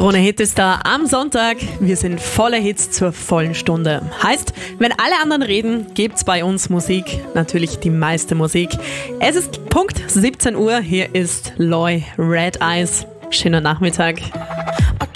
Krone Hit ist da am Sonntag. Wir sind voller Hits zur vollen Stunde. Heißt, wenn alle anderen reden, gibt's bei uns Musik. Natürlich die meiste Musik. Es ist Punkt 17 Uhr. Hier ist Loy Red Eyes. Schöner Nachmittag.